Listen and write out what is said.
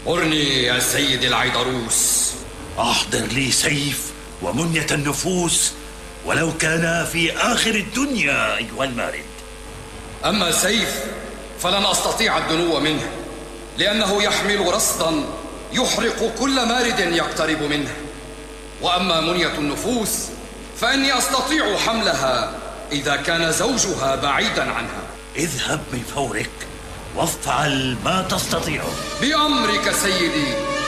أرني يا سيدي العيدروس. أحضر لي سيف ومنية النفوس ولو كان في آخر الدنيا أيها المارد. أما سيف فلن أستطيع الدنو منه، لأنه يحمل رصدا يحرق كل مارد يقترب منه. وأما منية النفوس فإني أستطيع حملها إذا كان زوجها بعيدا عنها. اذهب من فورك وافعل ما تستطيع. بأمرك سيدي.